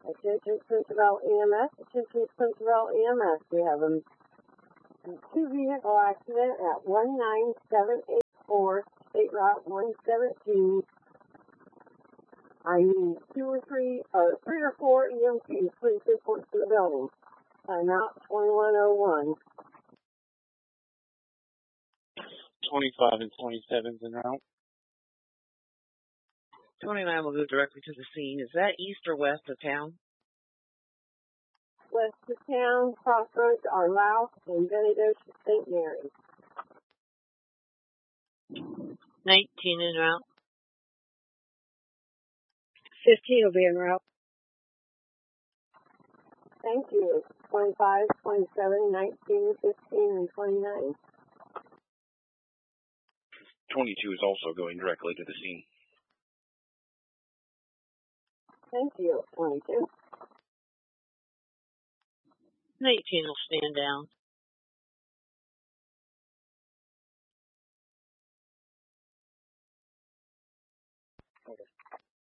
Attention Central EMS. Attention Central EMS. We have a two-vehicle accident at 19784 State Route 117. I need three or four EMTs. Please report to the building. Time out 2101. 25 and 27 en route. 29 will go directly to the scene. Is that east or west of town? West of town, crossroads are Louth and Benedictine St. Mary. 19 en route. 15 will be en route. Thank you. 25, 27, 19, 15, and 29. 22 is also going directly to the scene. Thank you. 22. 19 will stand down.